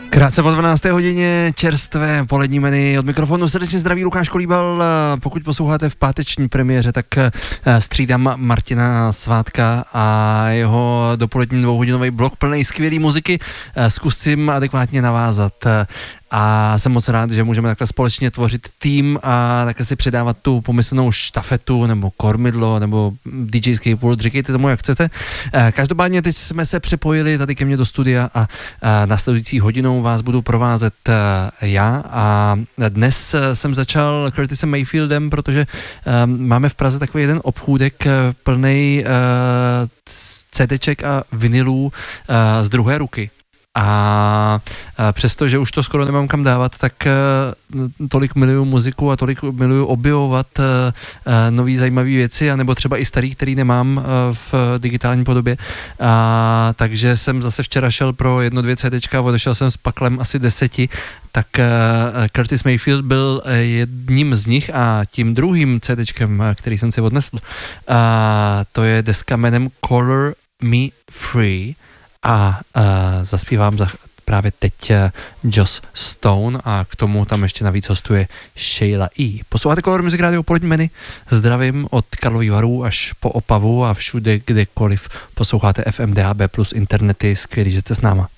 Krátce po 12. hodině čerstvé polední menu od mikrofonu srdečně zdraví Lukáš Kolíbal. Pokud posloucháte v páteční premiéře, tak střídám Martina Svátka a jeho dopolední dvouhodinový blok plný skvělý muziky. Zkusím adekvátně navázat. A jsem moc rád, že můžeme takhle společně tvořit tým a takhle si předávat tu pomyslnou štafetu nebo kormidlo nebo DJský pult, říkejte tomu, jak chcete. Každopádně teď jsme se připojili tady ke mně do studia a následující hodinou vás budu provázet já a dnes jsem začal Curtisem Mayfieldem, protože máme v Praze takový jeden obchůdek plnej CDček a vinylů z druhé ruky. A přestože už to skoro nemám kam dávat, tak tolik miluju muziku a tolik miluju objevovat nový zajímavý věci, anebo třeba i starý, který nemám v digitální podobě. Takže jsem zase včera šel pro 1-2 CDčka a odešel jsem s paklem asi 10, tak Curtis Mayfield byl jedním z nich a tím druhým CDčkem, který jsem si odnesl, to je deska jménem Color Me Free. A zaspívám právě teď Joss Stone a k tomu tam ještě navíc hostuje Sheila E. Posloucháte Color Music Radio polední menu. Zdravím od Karlových Varů až po Opavu a všude, kdekoliv posloucháte FM, DAB+, internety. Skvělý, že jste s náma.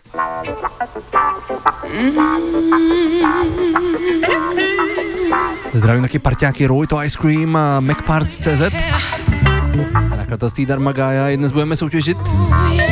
Zdravím taky parťáky Roy to Ice Cream a MacParts.cz. A nakladatelství Darma Gaia. Dnes budeme soutěžit